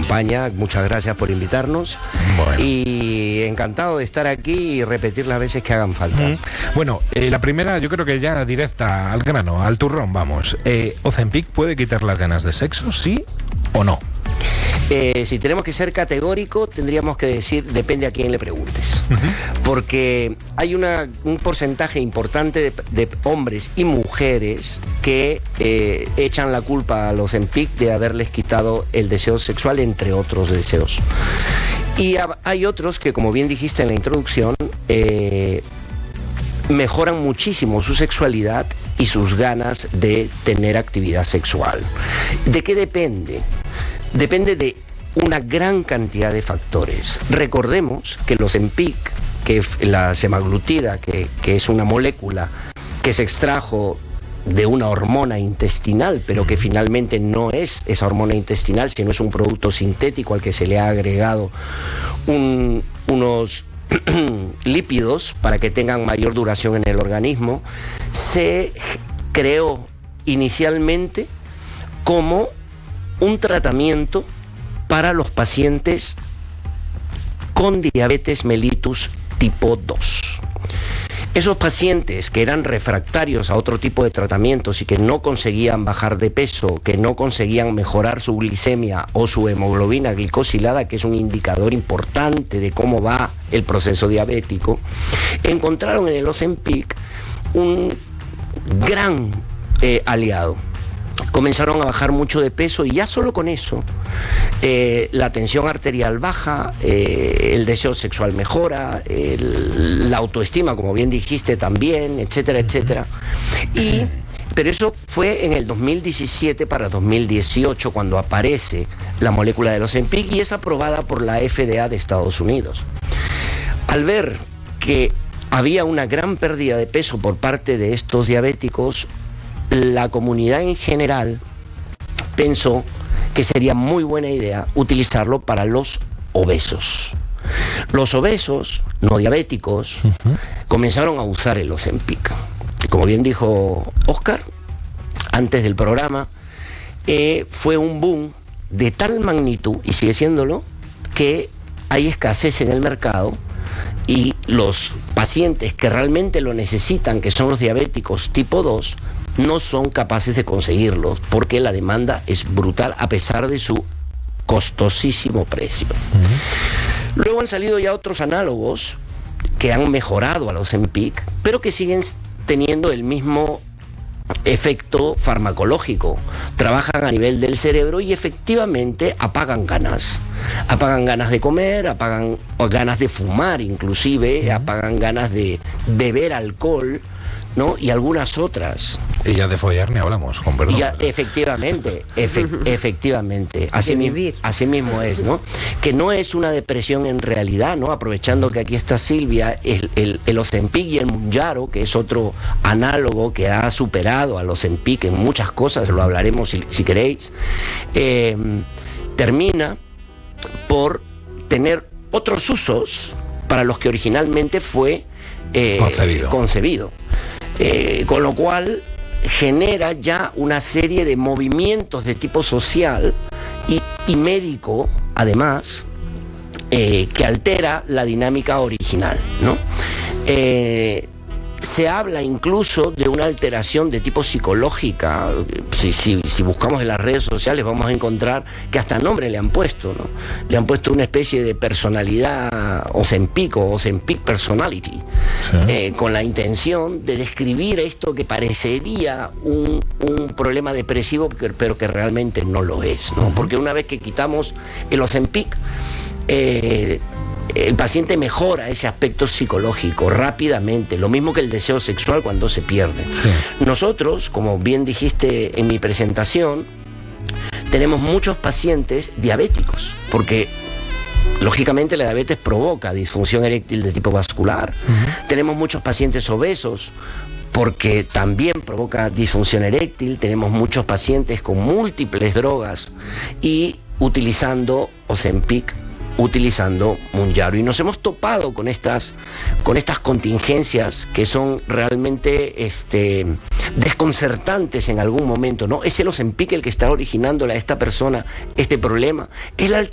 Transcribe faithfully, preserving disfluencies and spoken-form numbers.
campaña. Muchas gracias por invitarnos. Bueno. Y encantado de estar aquí y repetir las veces que hagan falta. Mm. Bueno, eh, la primera yo creo que ya directa al grano, al turrón, vamos. Eh, ¿Ozempic puede quitar las ganas de sexo, sí o no? Eh, si tenemos que ser categórico, tendríamos que decir, depende a quién le preguntes. Uh-huh. Porque hay una, un porcentaje importante de, de hombres y mujeres que eh, echan la culpa a los Ozempic de haberles quitado el deseo sexual, entre otros deseos. Y hay otros que, como bien dijiste en la introducción, eh, mejoran muchísimo su sexualidad y sus ganas de tener actividad sexual. ¿De qué depende? Depende de una gran cantidad de factores. Recordemos que los Ozempic, que la semaglutida, que, que es una molécula que se extrajo de una hormona intestinal, pero que finalmente no es esa hormona intestinal, sino es un producto sintético al que se le ha agregado un, unos lípidos para que tengan mayor duración en el organismo, se creó inicialmente como un tratamiento para los pacientes con diabetes mellitus tipo dos. Esos pacientes que eran refractarios a otro tipo de tratamientos y que no conseguían bajar de peso, que no conseguían mejorar su glicemia o su hemoglobina glicosilada, que es un indicador importante de cómo va el proceso diabético, encontraron en el Ozempic un gran eh, aliado. Comenzaron a bajar mucho de peso y ya solo con eso eh, la tensión arterial baja, eh, el deseo sexual mejora, el, la autoestima, como bien dijiste, también, etcétera, etcétera. Y, pero eso fue en el dos mil diecisiete para dos mil dieciocho cuando aparece la molécula de los Ozempic y es aprobada por la F D A de Estados Unidos. Al ver que había una gran pérdida de peso por parte de estos diabéticos, la comunidad en general pensó que sería muy buena idea utilizarlo para los obesos. Los obesos, no diabéticos, uh-huh. comenzaron a usar el Ozempic. Como bien dijo Oscar, antes del programa, eh, fue un boom de tal magnitud, y sigue siéndolo, que hay escasez en el mercado y los pacientes que realmente lo necesitan, que son los diabéticos tipo dos, no son capaces de conseguirlo porque la demanda es brutal a pesar de su costosísimo precio. Uh-huh. Luego han salido ya otros análogos que han mejorado a los Ozempic, pero que siguen teniendo el mismo efecto farmacológico. Trabajan a nivel del cerebro y efectivamente apagan ganas. Apagan ganas de comer, apagan ganas de fumar inclusive, uh-huh. apagan ganas de beber alcohol, ¿no? Y algunas otras. Y ya de follar ni hablamos, con perdón. Ya, efectivamente, efe- efectivamente. Así, mi- así mismo es, ¿no? Que no es una depresión en realidad, ¿no? Aprovechando que aquí está Silvia, el, el, el Ozempic y el Mounjaro, que es otro análogo que ha superado al Ozempic en muchas cosas, lo hablaremos si, si queréis, eh, termina por tener otros usos para los que originalmente fue eh, concebido. concebido. Eh, con lo cual genera ya una serie de movimientos de tipo social y, y médico, además, eh, que altera la dinámica original, ¿no? Eh, se habla incluso de una alteración de tipo psicológica. Si, si, si buscamos en las redes sociales vamos a encontrar que hasta nombre le han puesto, ¿no? Le han puesto una especie de personalidad Ozempic o Ozempic personality, sí. eh, con la intención de describir esto que parecería un, un problema depresivo, pero que realmente no lo es, ¿no? Porque una vez que quitamos el Ozempic, eh, el paciente mejora ese aspecto psicológico rápidamente, lo mismo que el deseo sexual cuando se pierde. Sí. Nosotros, como bien dijiste en mi presentación, tenemos muchos pacientes diabéticos, porque lógicamente la diabetes provoca disfunción eréctil de tipo vascular. Uh-huh. Tenemos muchos pacientes obesos, porque también provoca disfunción eréctil. Tenemos muchos pacientes con múltiples drogas y utilizando Ozempic, utilizando Mounjaro, y nos hemos topado con estas con estas contingencias que son realmente este, desconcertantes en algún momento, ¿no? Es el Ozempic el que está originándole a esta persona este problema, es la